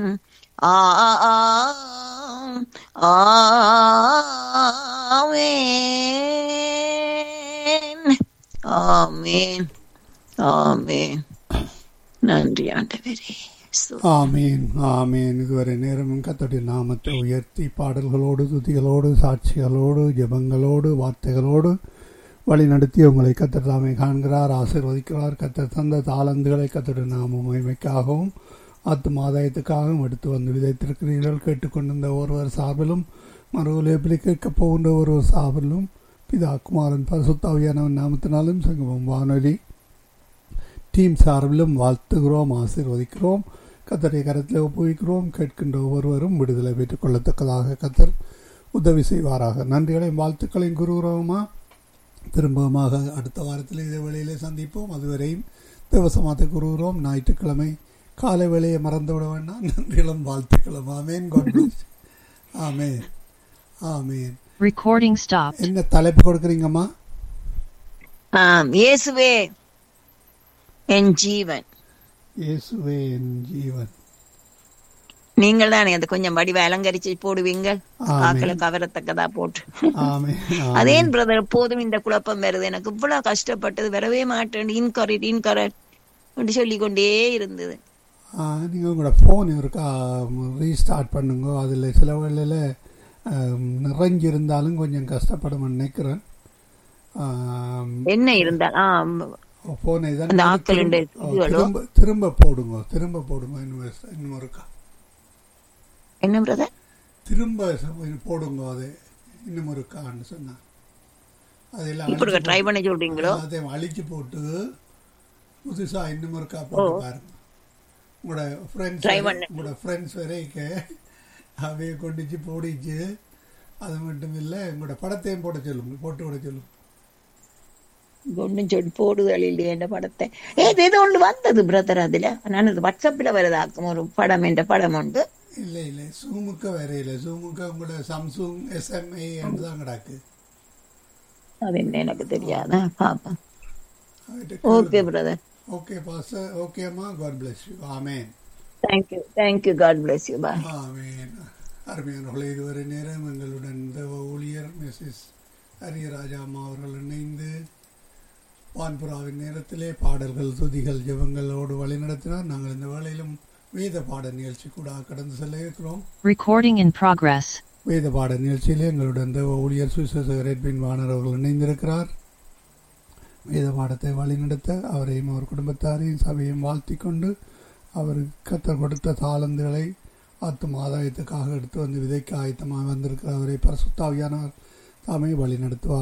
ஆம். ஆமென். ஆமென். ஆமென். நன்றி ஆண்டவரே. ஆமீன் ஆமீன். இதுவரை நேரமும் கர்த்தருடைய நாமத்தை உயர்த்தி பாடல்களோடு துதிகளோடு சாட்சிகளோடு ஜெபங்களோடு வார்த்தைகளோடு வழி நடத்தி உங்களை கர்த்தர் தாமே காண்கிறார், ஆசீர்வதிக்கிறார். கர்த்தர் தந்த தாளந்துகளை கர்த்தருடைய நாம மகிமைக்காகவும் ஆத்துமாதாயத்துக்காகவும் எடுத்து வந்து விதைத்திருக்கிறீர்கள். கேட்டுக்கொண்டிருந்த ஒருவர் சார்பிலும் மறுவலேப்பிலே கேட்கப் போகின்ற ஒருவர் சார்பிலும் பிதா குமாரன் பரிசுத்தாவியானவன் நாமத்தினாலும் சங்கமம் வானொலி டீம் சார்பிலும் வாழ்த்துகிறோம், ஆசீர்வதிக்கிறோம். கர்த்தருடைய கரத்தில் ஒப்புவிக்கிறோம். கேட்கின்ற ஒவ்வொருவரும் விடுதலை பெற்றுக் கொள்ளத்தக்கதாக கர்த்தர் உதவி செய்வாராக. நன்றிகளையும் வாழ்த்துக்களையும் கூறுகிறோமா. திரும்பமாக அடுத்த வாரத்தில் இதே வேளையிலே சந்திப்போம். அதுவரையும் தேவசமாத்தை கூறுகிறோம். ஞாயிற்றுக்கிழமை காலை வேளையை மறந்து விட வேண்டாம். நன்றிகளும் வாழ்த்துக்களும். ஆமேன். God plus. ஆமேன். ஆமேன். Recording stopped. என்ன தலைப்பு கொடுக்குறீங்கம்மா? இயேசுவே என் ஜீவன். இயேசுவே என் ஜீவன். நீங்கள் தானே அதை கொஞ்சம் வடிவ அலங்கரிச்சு போடுவீங்க, ஆக்களை கவரத்தக்கதா போட்டு. அதேன் பிரதர், எப்போதும் இந்த குழப்பம் வருது. எனக்கு இவ்வளவு கஷ்டப்பட்டது வரவே மாட்டேன். இன்கரெக்ட் சொல்லிக் கொண்டே இருந்தது. நீங்கள் உங்களோட ஃபோன் இருக்கா ரீஸ்டார்ட் பண்ணுங்க. அதில் சில வேளையில் நிறைஞ்சிருந்தாலும் கொஞ்சம் கஷ்டப்படும் நினைக்கிறேன். என்ன இருந்தால் ஃபோனை தான் திரும்ப போடுங்க. இன்னும் இருக்கா என்ன பிரதர்? திரும்ப போடுங்க. அது இன்னும் இருக்கான்னு சொன்னா அதெல்லாம் ட்ரை பண்ண சொல்றீங்களோ? அதை அழிச்சு போட்டு புதுசா இன்னும் இருக்கா போட்டு பாருங்க. உங்களோட ஃப்ரெண்ட்ஸ் வரைக்கு அவைய கொண்டுச்சு போடிச்சு. அது மட்டும் இல்லை, உங்களோட படத்தையும் போட்டு விட சொல்லுங்க. ஒன்னும் சொல்லி போடுதல் இல்லையே என்ற படத்தை. ஏதோ ஒன்று வந்தது பிரதர். அதுல நான் வாட்ஸ்அப்ல வரதாக்கும் ஒரு படம், என்ற படம் உண்டு. இல்லை சூமுக்க வரையில. சூமுக்க உங்களோட சாம்சங் SMA தான் கிடக்கு. அது என்ன எனக்கு தெரியாதா, பாப்பா. Okay brother. Okay pastor. Okay அம்மா. God bless you. Amen. Thank you. God bless you. Bye. ஆமென். அருமையானவர்களே, இதுவரை நேரம் எங்களுடன் தேவ ஊழியர் மிஸ்ஸஸ் ஹரியராஜா அம்மா அவர்கள் இணைந்து வான்புறாவின் நேரத்திலே பாடல்கள் துதிகள் ஜெபங்களோடு வழி நடத்தினார். நாங்கள் இந்த வேளையிலும் வேத பாட நிகழ்ச்சி கூட கடந்து செல்ல இருக்கிறோம். Recording in progress. வேத பாட நிகழ்ச்சியிலே எங்களுடன் தேவ ஊழியர் சுவிசேஷகர் எட்வின் வாணர் அவர்கள் இணைந்திருக்கிறார். வேத பாடத்தை வழிநடத்த அவரையும் அவர் குடும்பத்தாரையும் சபையும் வாழ்த்தி கொண்டு அவர் கர்த்தர் கொடுத்த தாளந்துகளை ஆத்தும் ஆதாயத்துக்காக எடுத்து வந்து விதைக்க ஆயத்தமாக வந்திருக்கிற அவரை பரிசுத்த ஆவியானவர் தாமே வழி நடத்துவார்.